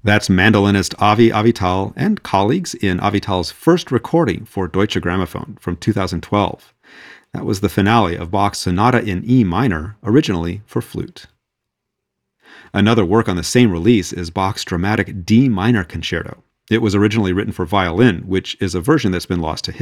That's mandolinist Avi Avital and colleagues in Avital's first recording for Deutsche Grammophon from 2012. That was the finale of Bach's Sonata in E minor, originally for flute. Another work on the same release is Bach's dramatic D minor concerto. It was originally written for violin, which is a version that's been lost to